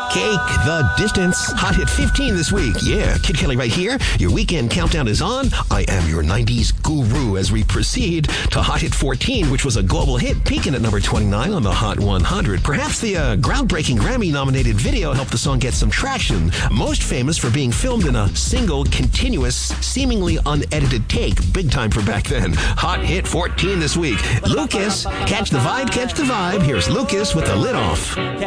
Cake the distance. Hot Hit 15 this week. Yeah, Kid Kelly right here. Your weekend countdown is on. I am your 90s guru as we proceed to Hot Hit 14, which was a global hit, peaking at number 29 on the Hot 100. Perhaps the groundbreaking Grammy-nominated video helped the song get some traction. Most famous for being filmed in a single, continuous, seemingly unedited take. Big time for back then. Hot Hit 14 this week. Lucas, catch the vibe, catch the vibe. Here's Lucas with the lid off.